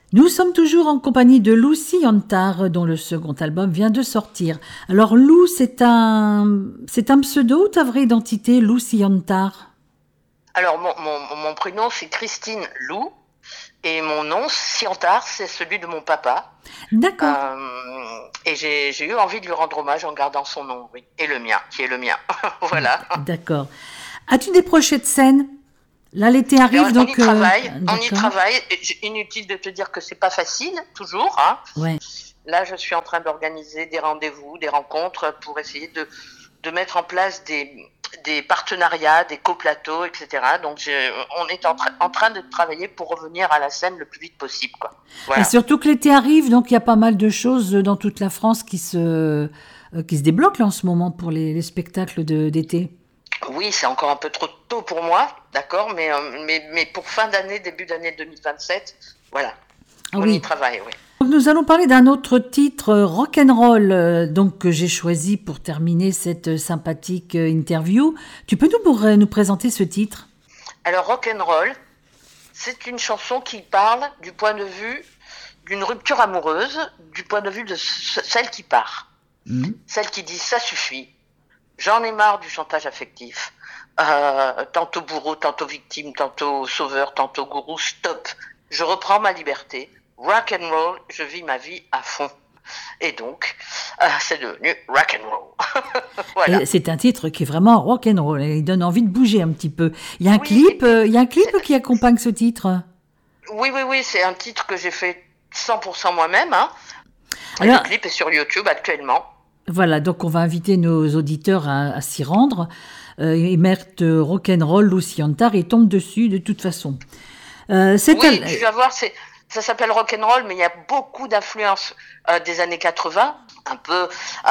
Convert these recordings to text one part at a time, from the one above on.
Nous sommes toujours en compagnie de Lou Siantar, dont le second album vient de sortir. Alors Lou, c'est un pseudo ou ta vraie identité, Lou Siantar? Alors, mon prénom, c'est Christine Lou, et mon nom, Siantar, c'est celui de mon papa. D'accord, Et j'ai eu envie de lui rendre hommage en gardant son nom, oui, et le mien, qui est le mien. Voilà. d'accord. As-tu des projets de scène? Là, l'été Mais arrive, on y donc... travaille, on y d'accord, travaille. Inutile de te dire que c'est pas facile, toujours, hein. ouais. Là, je suis en train d'organiser des rendez-vous, des rencontres pour essayer de mettre en place des partenariats, des coplateaux, etc. Donc, on est en train de travailler pour revenir à la scène le plus vite possible, quoi. Et Voilà. surtout que l'été arrive, donc il y a pas mal de choses dans toute la France qui se débloquent là en ce moment pour les spectacles d'été. Oui, c'est encore un peu trop tôt pour moi, d'accord, mais pour fin d'année, début d'année 2027, voilà, Ah on y oui. travaille, oui. Donc, nous allons parler d'un autre titre, rock'n'roll, donc que j'ai choisi pour terminer cette sympathique interview. Tu peux nous présenter ce titre? Alors, rock'n'roll, c'est une chanson qui parle du point de vue d'une rupture amoureuse, du point de vue de celle qui part, Mhm. celle qui dit ça suffit, j'en ai marre du chantage affectif, tantôt bourreau, tantôt victime, tantôt sauveur, tantôt gourou, stop, je reprends ma liberté, rock and roll, je vis ma vie à fond. Et donc, c'est devenu rock and roll. Voilà. Et c'est un titre qui est vraiment rock'n'roll. Il donne envie de bouger un petit peu. Il y a un Oui, et clip, puis, il y a un clip c'est- qui accompagne ce titre. oui, c'est un titre que j'ai fait 100% moi-même, hein. Et le Alors, clip est sur YouTube actuellement. voilà, donc on va inviter nos auditeurs à s'y rendre. Ils mettent rock'n'roll, Lucy Antar, et tombent dessus de toute façon. Oui, tu vas voir, ça s'appelle rock'n'roll, mais il y a beaucoup d'influences des années 80. Un peu,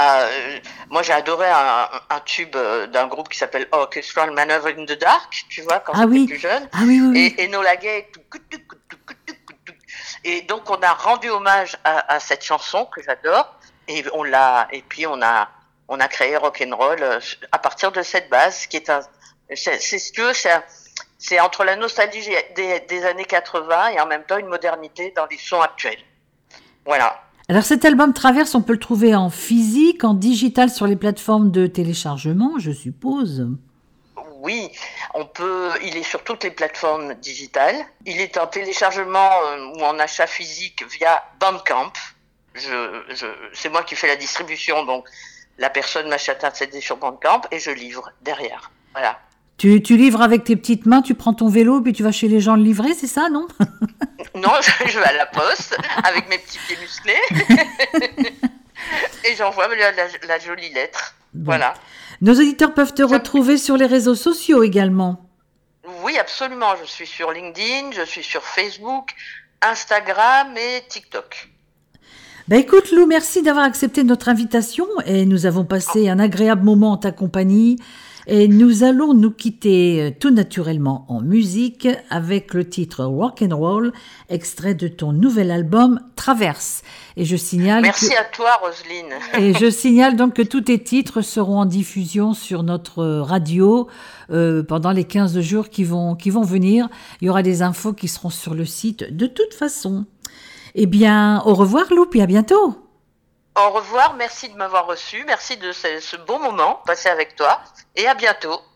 moi j'ai adoré un tube d'un groupe qui s'appelle Orchestral Manoeuvre in the Dark, tu vois, quand Ah j'étais oui, plus jeune. ah oui, oui, oui. Et Enola Gay. Et donc on a rendu hommage à cette chanson que j'adore, et puis on a créé rock'n'roll à partir de cette base, qui est si tu veux, c'est entre la nostalgie des années 80 et en même temps une modernité dans les sons actuels. Voilà. Alors cet album Traverse, on peut le trouver en physique, en digital sur les plateformes de téléchargement, je suppose. Oui, il est sur toutes les plateformes digitales. Il est en téléchargement ou en achat physique via Bandcamp. C'est moi qui fais la distribution, donc la personne m'achète un CD sur Bandcamp et je livre derrière. Voilà. Tu livres avec tes petites mains, tu prends ton vélo, puis tu vas chez les gens le livrer, c'est ça, non? Non, je vais à la poste avec mes petits pieds musclés et j'envoie la jolie lettre. Bon. Voilà. Nos auditeurs peuvent te Ça- retrouver sur les réseaux sociaux également. Oui, absolument. Je suis sur LinkedIn, je suis sur Facebook, Instagram et TikTok. Ben écoute Lou, merci d'avoir accepté notre invitation et nous avons passé un agréable moment en ta compagnie et nous allons nous quitter tout naturellement en musique avec le titre Rock and Roll, extrait de ton nouvel album Traverse. Et je signale Merci à toi, Roselyne. et je signale donc que tous tes titres seront en diffusion sur notre radio pendant les 15 jours qui vont venir. Il y aura des infos qui seront sur le site de toute façon. Eh bien, au revoir Lou, puis à bientôt. Au revoir, merci de m'avoir reçu, merci de ce bon moment passé avec toi et à bientôt.